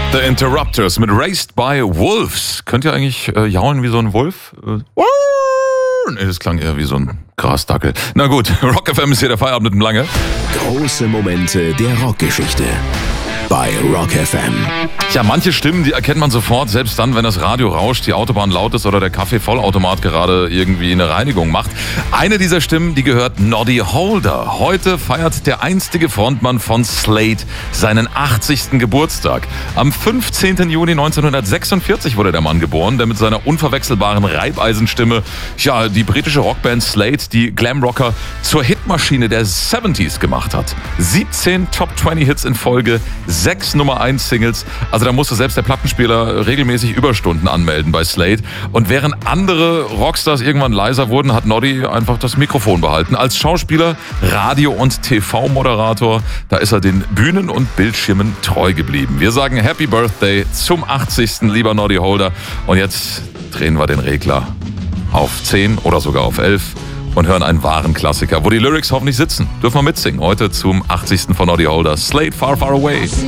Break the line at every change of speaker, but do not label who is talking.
The Interrupters mit Raised by Wolves. Könnt ihr eigentlich jaulen wie so ein Wolf? Nee, das klang eher wie so ein Grasdackel. Na gut, Rock FM ist hier der Feierabend mit dem Lange.
Große Momente der Rockgeschichte bei Rock FM.
Ja, manche Stimmen, die erkennt man sofort, selbst dann, wenn das Radio rauscht, die Autobahn laut ist oder der Kaffee-Vollautomat gerade irgendwie eine Reinigung macht. Eine dieser Stimmen, die gehört Noddy Holder. Heute feiert der einstige Frontmann von Slade seinen 80. Geburtstag. Am 15. Juni 1946 wurde der Mann geboren, der mit seiner unverwechselbaren Reibeisenstimme die britische Rockband Slade, die Glamrocker, zur Hitmaschine der 70s gemacht hat. 17 Top-20-Hits in Folge, 6 Nummer-1-Singles. Also da musste selbst der Plattenspieler regelmäßig Überstunden anmelden bei Slade. Und während andere Rockstars irgendwann leiser wurden, hat Noddy einfach das Mikrofon behalten. Als Schauspieler, Radio- und TV-Moderator, da ist er den Bühnen und Bildschirmen treu geblieben. Wir sagen Happy Birthday zum 80. lieber Noddy Holder. Und jetzt drehen wir den Regler auf 10 oder sogar auf 11 und hören einen wahren Klassiker, wo die Lyrics hoffentlich sitzen. Dürfen wir mitsingen. Heute zum 80. von Noddy Holder. Slade, Far, Far Away.